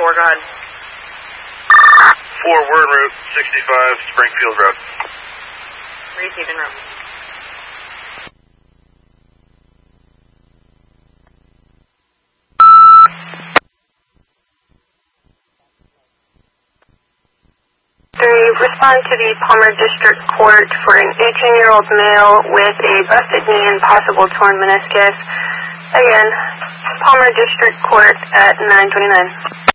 4, go ahead. 4, we're en route, 65 Springfield Road. Receiving route. Respond to the Palmer District Court for an 18-year-old male with a busted knee and possible torn meniscus. Again, Palmer District Court at 929.